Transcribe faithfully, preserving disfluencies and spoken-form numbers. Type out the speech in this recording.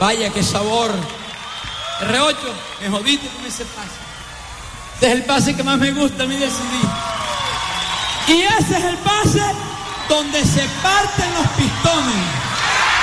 Vaya, qué sabor. R ocho, me jodiste con ese pase. Ese es el pase que más me gusta a mí del C D. Y ese es el pase donde se parten los pistones.